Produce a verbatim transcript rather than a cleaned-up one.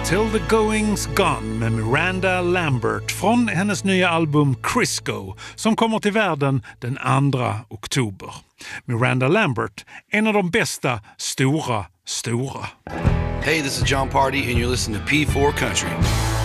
Till the Going's Gone med Miranda Lambert från hennes nya album Crisco som kommer till världen den andra oktober. Miranda Lambert, en av de bästa stora, stora. Hey, this is John Party and you're listening to P four Country.